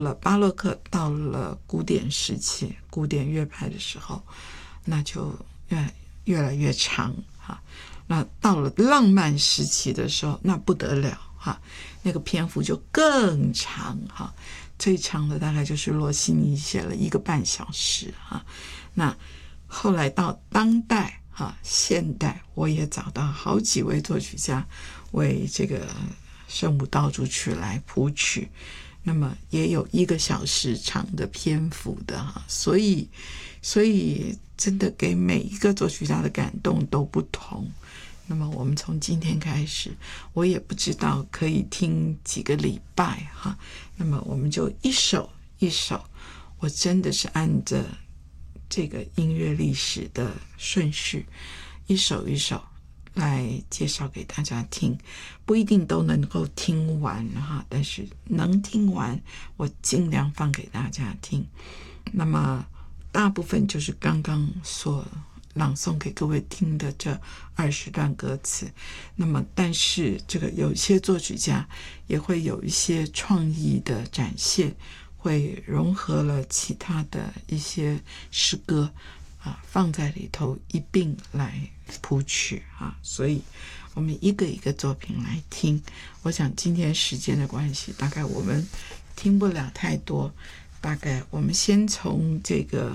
巴洛克到了古典时期，古典乐派的时候，那就越来越长哈。那到了浪漫时期的时候，那不得了哈，那个篇幅就更长哈。最长的大概就是罗西尼写了1个半小时哈。那后来到当代哈，现代我也找到好几位作曲家为这个圣母道主曲来谱曲。那么也有1个小时长的篇幅的哈，所以真的给每一个作曲家的感动都不同。那么我们从今天开始，我也不知道可以听几个礼拜哈。那么我们就一首一首，我真的是按着这个音乐历史的顺序，一首一首来介绍给大家听，不一定都能够听完哈，但是能听完我尽量放给大家听。那么大部分就是刚刚所朗诵给各位听的这20段歌词。那么但是这个有些作曲家也会有一些创意的展现，会融合了其他的一些诗歌放在里头一并来谱曲所以我们一个一个作品来听。我想今天时间的关系，大概我们听不了太多，大概我们先从这个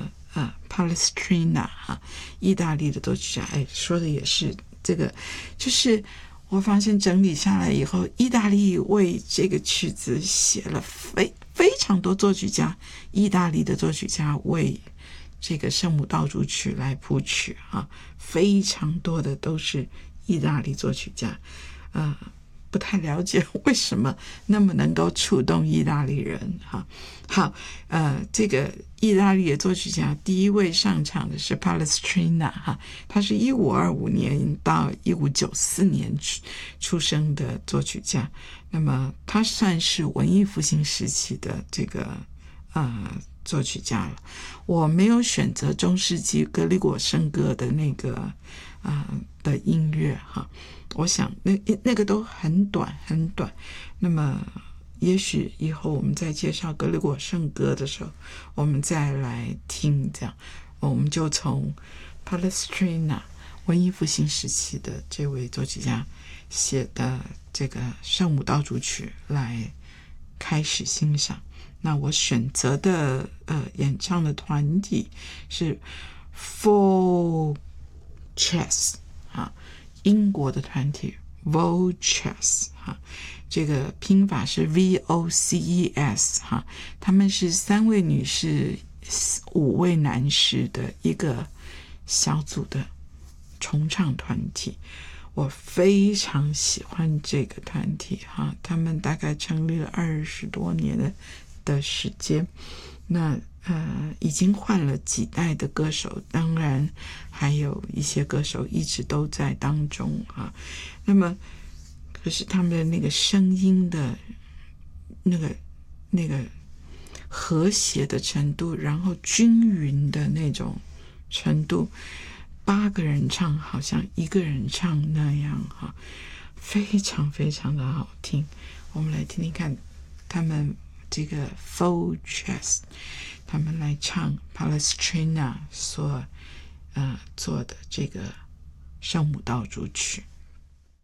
Palestrina 意大利的作曲家，说的也是这个，就是我发现整理下来以后，意大利为这个曲子写了非常多作曲家，意大利的作曲家为这个圣母道主曲来谱曲非常多的都是意大利作曲家。不太了解为什么那么能够触动意大利人好，这个意大利的作曲家第一位上场的是 Palestrina 他是1525年到1594年出生的作曲家。那么他算是文艺复兴时期的这个作曲家了。我没有选择中世纪格里果圣歌的那个的音乐我想那个都很短很短。那么也许以后我们在介绍格里果圣歌的时候，我们再来听，这样我们就从 Palestrina 文艺复兴时期的这位作曲家写的这个圣母道主曲来开始欣赏。那我选择的演唱的团体是 Voces 英国的团体 Voces 这个拼法是 VOCES 他们是3位女士5位男士的一个小组的重唱团体。我非常喜欢这个团体他们大概成立了20多年的时间。那已经换了几代的歌手，当然还有一些歌手一直都在当中那么可是他们的那个声音的那个和谐的程度，然后均匀的那种程度，8个人唱好像1个人唱那样非常非常的好听。我们来听听看他们这个 Voces 他们来唱 Palestrina 所做的这个圣母道主曲。